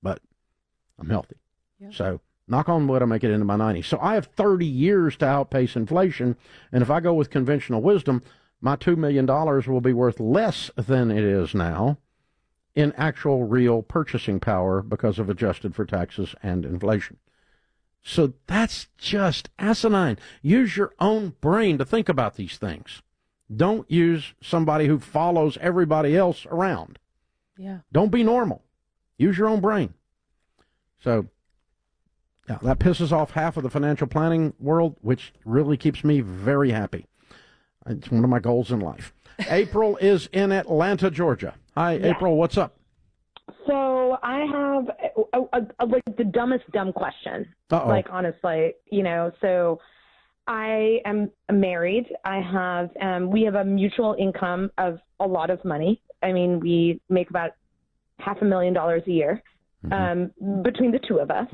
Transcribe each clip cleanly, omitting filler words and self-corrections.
but I'm healthy. Yeah. So knock on wood, I make it into my 90s. So I have 30 years to outpace inflation, and if I go with conventional wisdom, my $2 million will be worth less than it is now in actual real purchasing power because of adjusted for taxes and inflation. So that's just asinine. Use your own brain to think about these things. Don't use somebody who follows everybody else around. Yeah. Don't be normal. Use your own brain. So yeah, that pisses off half of the financial planning world, which really keeps me very happy. It's one of my goals in life. April is in Atlanta, Georgia. Hi, yeah. April, what's up? So I have like the dumbest dumb question. Uh-oh. Like, honestly, so I am married. I have, we have a mutual income of a lot of money. I mean, we make about $500,000 a year, between the two of us.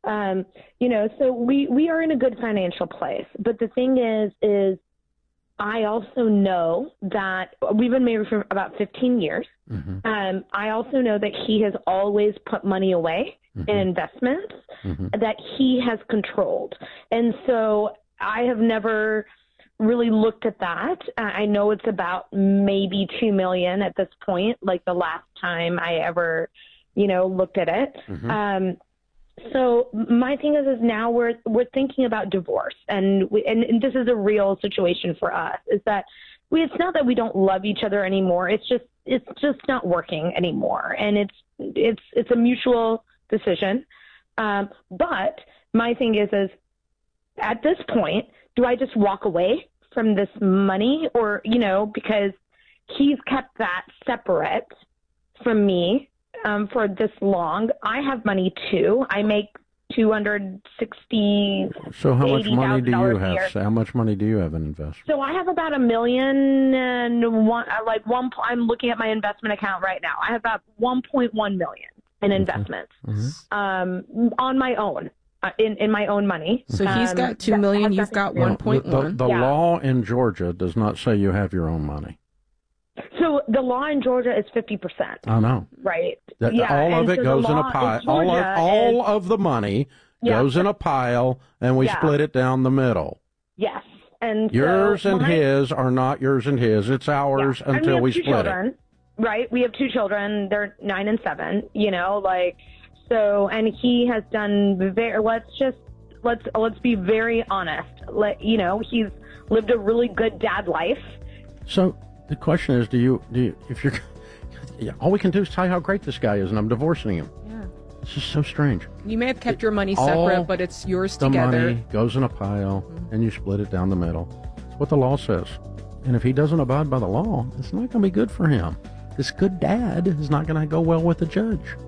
So we are in a good financial place, but the thing is I also know that we've been married for about 15 years. I also know that he has always put money away in investments that he has controlled. And so I have never really looked at that. I know it's about maybe $2 million at this point, like the last time I ever, looked at it. So my thing is now we're thinking about divorce, and this is a real situation for us. Is that it's not that we don't love each other anymore. It's just not working anymore, and it's a mutual decision. But my thing is at this point, do I just walk away from this money, or because he's kept that separate from me for this long. I have money too. I make $260,000. So how much money do you have? How much money do you have in investment? So I have about $1 million and one. I'm looking at my investment account right now. I have about $1.1 million in investments on my own. In my own money. So he's got $2 million. You've got 1.1. The law in Georgia does not say you have your own money. So the law in Georgia is 50%. I know. Right. All of it goes in a pile. All of the money goes in a pile, and we split it down the middle. Yes. And yours and his are not yours and his. It's ours until we split it. Right. We have 2 children. They're 9 and 7. So, and he has done let's be very honest. He's lived a really good dad life. So the question is, all we can do is tell you how great this guy is, and I'm divorcing him. Yeah. It's just so strange. You may have kept your money separate, but it's yours together. The money goes in a pile, and you split it down the middle. That's what the law says. And if he doesn't abide by the law, it's not going to be good for him. This good dad is not going to go well with the judge.